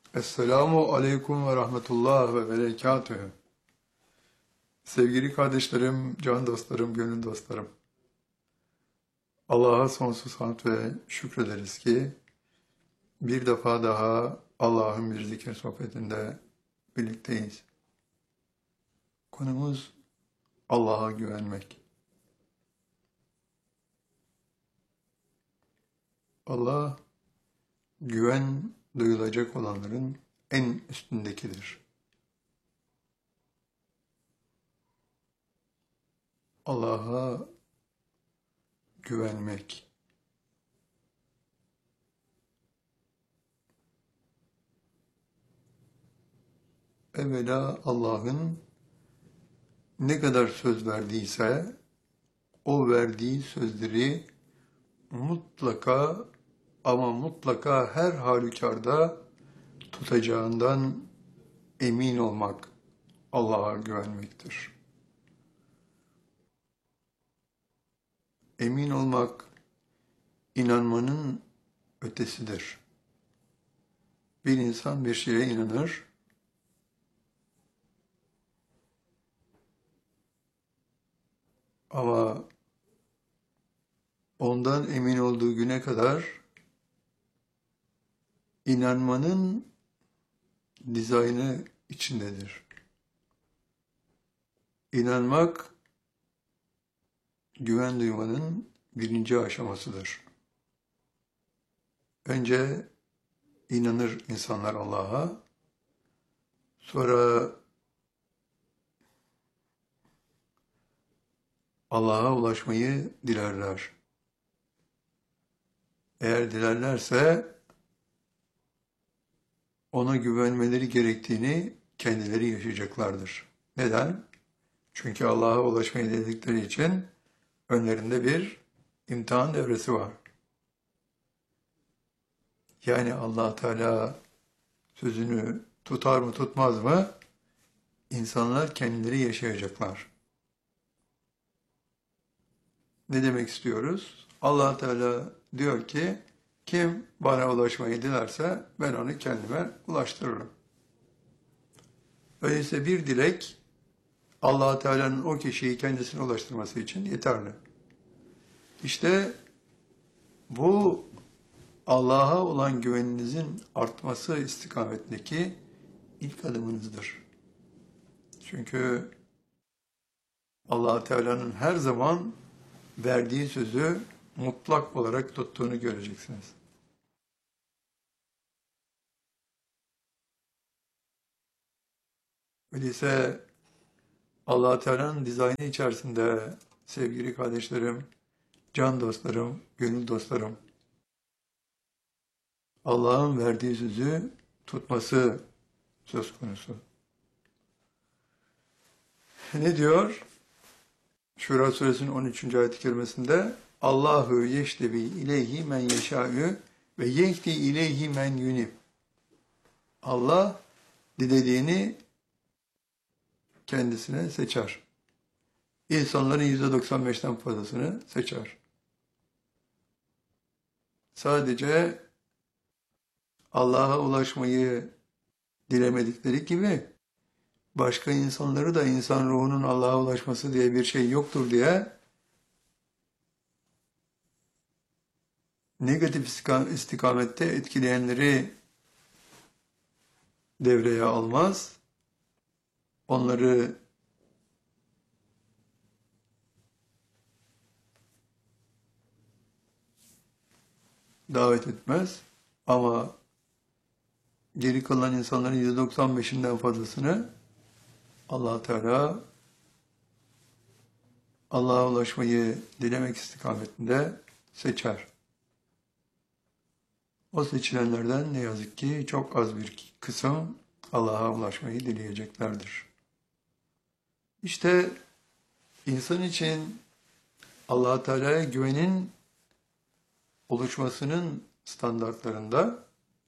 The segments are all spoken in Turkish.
Esselamu aleyküm ve rahmetullah ve berekatühü. Sevgili kardeşlerim, can dostlarım, gönül dostlarım. Allah'a sonsuz hamd ve şükrederiz ki bir defa daha Allah'ın bir zikir sohbetinde birlikteyiz. Konumuz Allah'a güvenmek. Allah güven duyulacak olanların en üstündekidir. Allah'a güvenmek. Evvela Allah'ın ne kadar söz verdiyse o verdiği sözleri mutlaka ama mutlaka her halükarda tutacağından emin olmak Allah'a güvenmektir. Emin olmak inanmanın ötesidir. Bir insan bir şeye inanır ama ondan emin olduğu güne kadar inanmanın dizaynı içindedir. İnanmak, güven duymanın birinci aşamasıdır. Önce inanır insanlar Allah'a, sonra Allah'a ulaşmayı dilerler. Eğer dilerlerse ona güvenmeleri gerektiğini kendileri yaşayacaklardır. Neden? Çünkü Allah'a ulaşmayı diledikleri için önlerinde bir imtihan evresi var. Yani Allah Teala sözünü tutar mı tutmaz mı? İnsanlar kendileri yaşayacaklar. Ne demek istiyoruz? Allah Teala diyor ki, kim bana ulaşmayı dilerse ben onu kendime ulaştırırım. Öyleyse bir dilek Allah Teala'nın o kişiyi kendisine ulaştırması için yeterli. İşte bu Allah'a olan güveninizin artması istikametindeki ilk adımınızdır. Çünkü Allah Teala'nın her zaman verdiği sözü mutlak olarak tuttuğunu göreceksiniz. Öyleyse Allah Teala'nın dizaynı içerisinde sevgili kardeşlerim, can dostlarım, gönül dostlarım, Allah'ın verdiği sözü tutması söz konusu. Ne diyor? Şura suresinin 13. ayet-i kerimesinde Allahu yeştebi ileyhi men yeşâ'ü ve yehdi ileyhi men yunib. Allah dilediğini kendisine seçer. İnsanların %95'ten fazlasını seçer. Sadece Allah'a ulaşmayı dilemedikleri gibi başka insanları da insan ruhunun Allah'a ulaşması diye bir şey yoktur diye negatif istikamette etkileyenleri devreye almaz. Onları davet etmez. Ama geri kalan insanların %95'inden fazlasını Allah Teala Allah'a ulaşmayı dilemek istikametinde seçer. O seçilenlerden ne yazık ki çok az bir kısım Allah'a ulaşmayı dileyeceklerdir. İşte insan için Allah Teala'ya güvenin oluşmasının standartlarında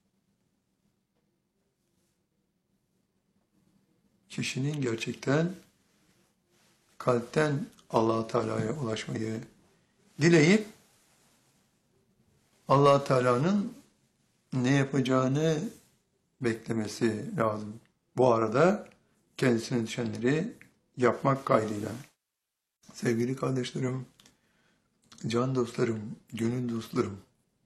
kişinin gerçekten kalpten Allah Teala'ya ulaşmayı dileyip Allah Teala'nın ne yapacağını beklemesi lazım. Bu arada kendisine düşenleri yapmak kaydıyla. Sevgili kardeşlerim, can dostlarım, gönül dostlarım,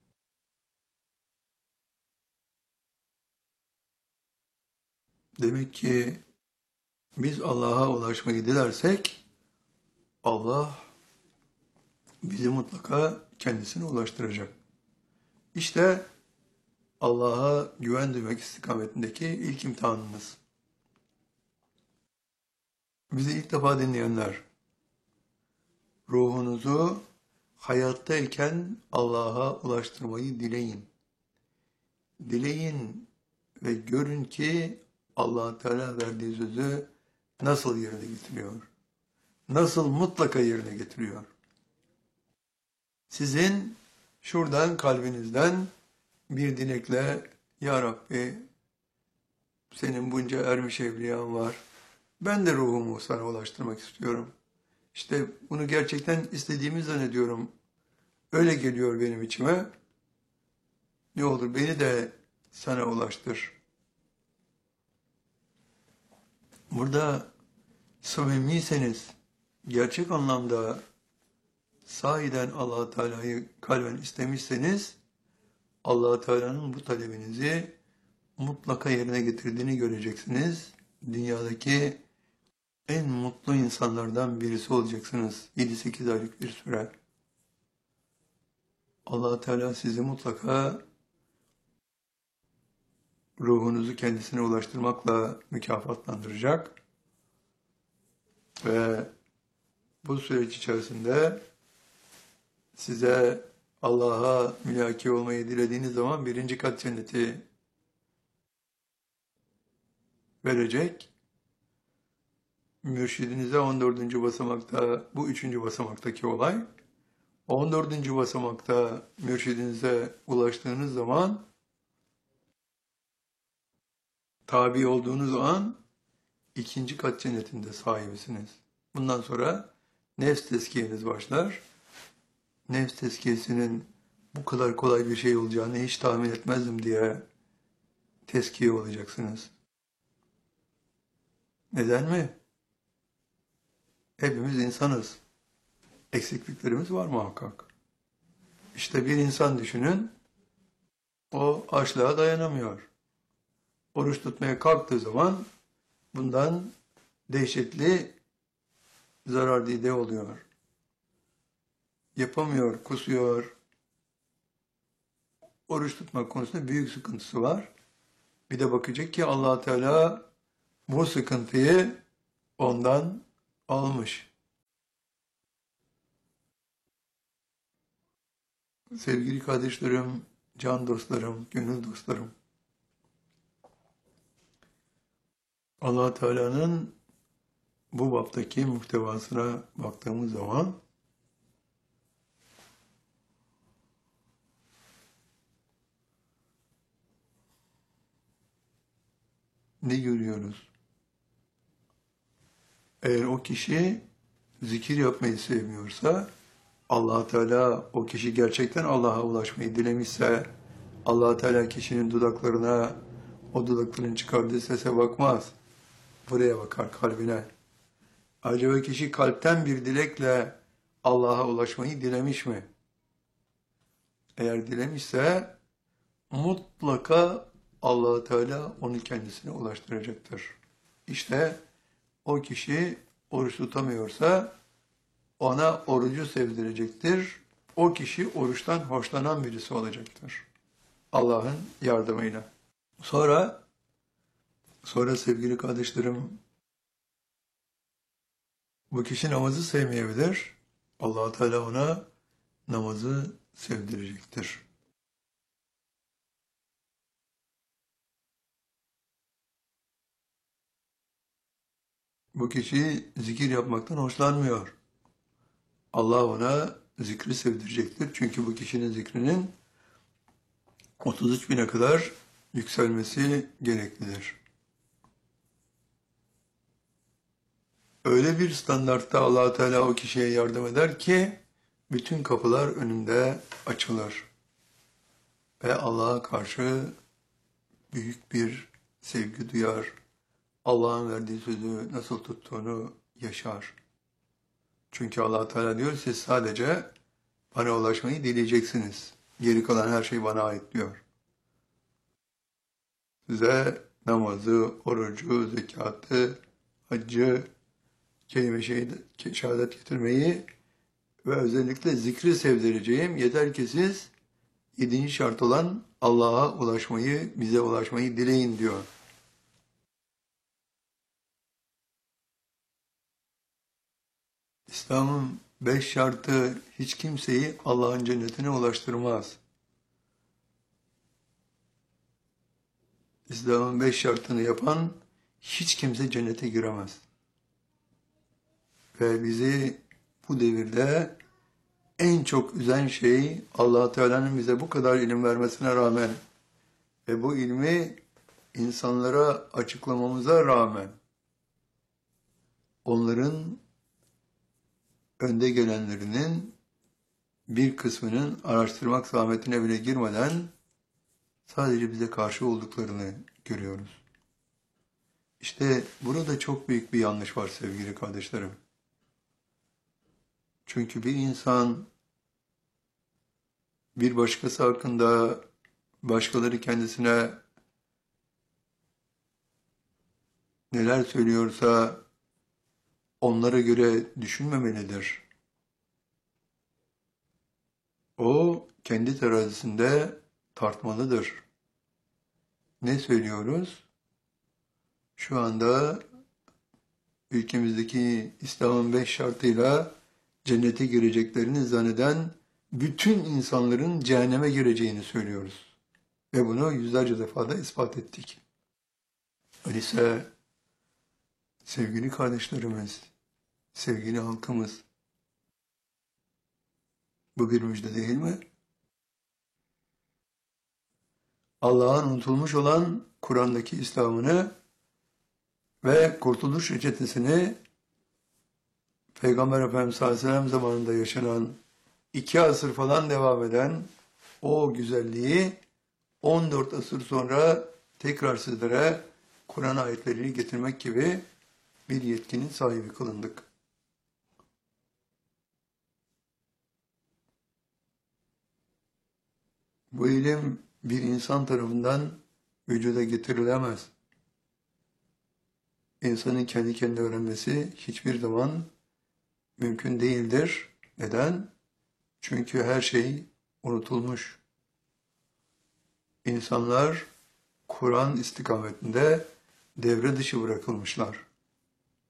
demek ki biz Allah'a ulaşmayı dilersek Allah bizi mutlaka kendisine ulaştıracak. İşte Allah'a güven duymak istikametindeki ilk imtihanımız. Bizi ilk defa dinleyenler, ruhunuzu hayattayken Allah'a ulaştırmayı dileyin. Dileyin ve görün ki Allah Teala verdiği sözü nasıl yerine getiriyor? Nasıl mutlaka yerine getiriyor? Sizin şuradan kalbinizden bir dilekle, Ya Rabbi, senin bunca ermiş evliyan var. Ben de ruhumu sana ulaştırmak istiyorum. İşte bunu gerçekten istediğimi zannediyorum. Öyle geliyor benim içime. Ne olur beni de sana ulaştır. Burada samimiyseniz, gerçek anlamda sahiden Allah Teala'yı kalben istemişseniz, Allah Teala'nın bu talebinizi mutlaka yerine getirdiğini göreceksiniz. Dünyadaki en mutlu insanlardan birisi olacaksınız 7-8 aylık bir süre. Allah Teala sizi mutlaka ruhunuzu kendisine ulaştırmakla mükafatlandıracak ve bu süreç içerisinde size Allah'a mülaki olmayı dilediğiniz zaman 1. kat cenneti verecek. Mürşidinize 14. basamakta, bu 3. basamaktaki olay. 14. basamakta mürşidinize ulaştığınız zaman, tabi olduğunuz an 2. kat cennetinde sahibisiniz. Bundan sonra nefs tezkiyeniz başlar. Nefs tezkiyesinin bu kadar kolay bir şey olacağını hiç tahmin etmezdim diye tezkiye olacaksınız. Neden mi? Hepimiz insanız. Eksikliklerimiz var muhakkak. İşte bir insan düşünün, o açlığa dayanamıyor. Oruç tutmaya kalktığı zaman bundan dehşetli zarar dide oluyor. Yapamıyor, kusuyor. Oruç tutmak konusunda büyük sıkıntısı var. Bir de bakacak ki Allah Teala bu sıkıntıyı ondan almış. Sevgili kardeşlerim, can dostlarım, gönül dostlarım. Allah Teala'nın bu baptaki muhtevasına baktığımız zaman ne görüyoruz? Eğer o kişi zikir yapmayı sevmiyorsa, Allah Teala o kişi gerçekten Allah'a ulaşmayı dilemişse, Allah Teala kişinin dudaklarına, o dudakların çıkardığı sese bakmaz. Buraya bakar, kalbine. Acaba kişi kalpten bir dilekle Allah'a ulaşmayı dilemiş mi? Eğer dilemişse mutlaka Allah Teala onu kendisine ulaştıracaktır. İşte o kişi oruç tutamıyorsa ona orucu sevdirecektir. O kişi oruçtan hoşlanan birisi olacaktır. Allah'ın yardımıyla. Sonra sevgili kardeşlerim, bu kişi namazı sevmeyebilir. Allah Teala ona namazı sevdirecektir. Bu kişi zikir yapmaktan hoşlanmıyor. Allah ona zikri sevdirecektir. Çünkü bu kişinin zikrinin 33 bine kadar yükselmesi gereklidir. Öyle bir standartta Allah Teala o kişiye yardım eder ki bütün kapılar önünde açılır. Ve Allah'a karşı büyük bir sevgi duyar. Allah'ın verdiği sözü nasıl tuttuğunu yaşar. Çünkü Allah Teala diyor siz sadece bana ulaşmayı dileyeceksiniz. Geri kalan her şey bana ait diyor. Size namazı, orucu, zekatı, haccı, kelime-i şehadet getirmeyi ve özellikle zikri sevdireceğim. Yeter ki siz 7. şart olan Allah'a ulaşmayı, bize ulaşmayı dileyin diyor. İslam'ın 5 şartı hiç kimseyi Allah'ın cennetine ulaştırmaz. İslam'ın 5 şartını yapan hiç kimse cennete giremez. Ve bizi bu devirde en çok üzen şey Allah Teala'nın bize bu kadar ilim vermesine rağmen ve bu ilmi insanlara açıklamamıza rağmen onların önde gelenlerinin bir kısmının araştırmak zahmetine bile girmeden sadece bize karşı olduklarını görüyoruz. İşte burada çok büyük bir yanlış var sevgili kardeşlerim. Çünkü bir insan bir başkası hakkında başkaları kendisine neler söylüyorsa onlara göre düşünmemelidir. O kendi terazisinde tartmalıdır. Ne söylüyoruz? Şu anda ülkemizdeki İslam'ın 5 şartıyla cennete gireceklerini zanneden bütün insanların cehenneme gireceğini söylüyoruz. Ve bunu yüzlerce defa da ispat ettik. Öyleyse sevgili kardeşlerimiz, sevgili halkımız, bu bir müjde değil mi? Allah'ın unutulmuş olan Kur'an'daki İslam'ını ve kurtuluş reçetesini Peygamber Efendimiz sallallahu aleyhi ve sellem zamanında yaşanan 2 asır falan devam eden o güzelliği 14 asır sonra tekrar sizlere Kur'an ayetlerini getirmek gibi bir yetkinin sahibi kılındık. Bu ilim bir insan tarafından vücuda getirilemez. İnsanın kendi kendine öğrenmesi hiçbir zaman mümkün değildir. Neden? Çünkü her şey unutulmuş. İnsanlar Kur'an istikametinde devre dışı bırakılmışlar.